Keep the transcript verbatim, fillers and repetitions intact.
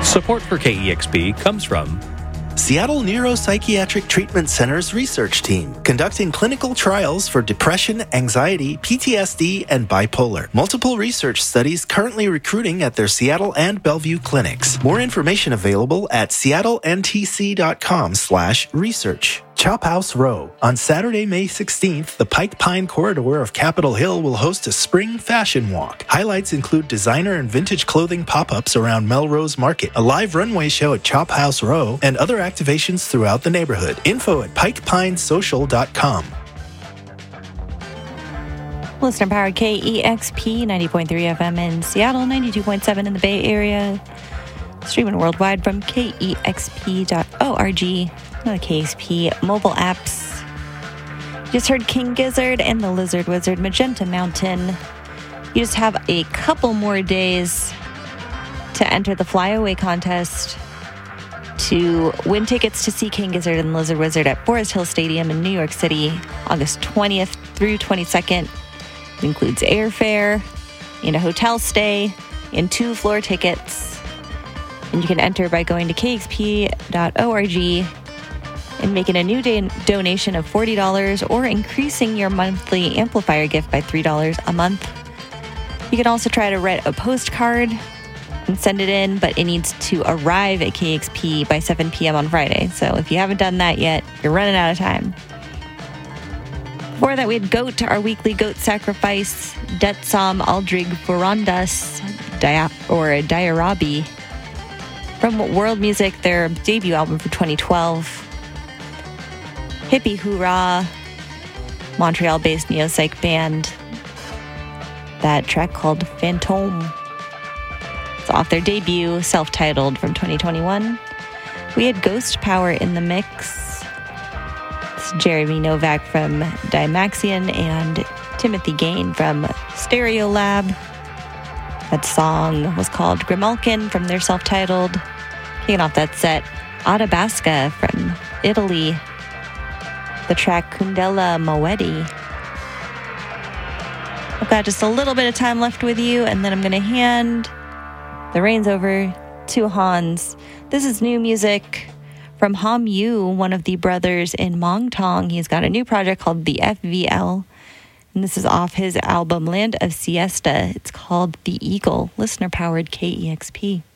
Support for K E X P comes from Seattle Neuropsychiatric Treatment Center's research team, conducting clinical trials for depression, anxiety, P T S D, and bipolar. Multiple research studies currently recruiting at their Seattle and Bellevue clinics. More information available at seattlentc.com slash research. Chop House Row. On Saturday, May sixteenth, the Pike Pine corridor of Capitol Hill will host a spring fashion walk. Highlights include designer and vintage clothing pop-ups around Melrose Market, a live runway show at Chop House Row, and other activations throughout the neighborhood. Info at pike pine social dot com. Listener powered K E X P ninety point three F M in Seattle, ninety-two point seven in the Bay Area. Streaming worldwide from K E X P dot org. The K E X P mobile apps. You just heard King Gizzard and the Lizard Wizard Magenta Mountain. You just have a couple more days to enter the Flyaway contest to win tickets to see King Gizzard and Lizard Wizard at Forest Hill Stadium in New York City, August twentieth through twenty-second. It includes airfare and a hotel stay and two floor tickets. And you can enter by going to K E X P dot org and making a new day donation of forty dollars or increasing your monthly amplifier gift by three dollars a month. You can also try to write a postcard and send it in, but it needs to arrive at K E X P by seven p.m. on Friday. So if you haven't done that yet, you're running out of time. Before that, we had Goat, our weekly goat sacrifice, Detsam Aldrig Vorandas, Dia- or Diarabi, from World Music, their debut album for twenty twelve. Hippie Hoorah, Montreal-based neo-psych band. That track called Fantôme. It's off their debut, self-titled, from twenty twenty-one. We had Ghost Power in the mix. It's Jeremy Novak from Dymaxion and Timothy Gain from Stereolab. That song was called Grimalkin from their self-titled. Kicking off that set, Adabasca from Italy. The track Kundela Moedi. I've got just a little bit of time left with you, and then I'm going to hand the reins over to Hans. This is new music from Ham Yu, one of the brothers in Mongtong. He's got a new project called The F V L, and this is off his album Land of Siesta. It's called The Eagle, listener-powered K E X P.